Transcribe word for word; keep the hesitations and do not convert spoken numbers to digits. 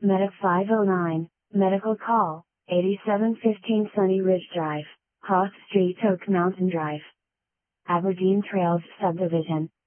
Medic five oh nine, Medical Call, eighty-seven fifteen Sunny Ridge Drive, Hawes Street, Oak Mountain Drive. Aberdeen Trails Subdivision,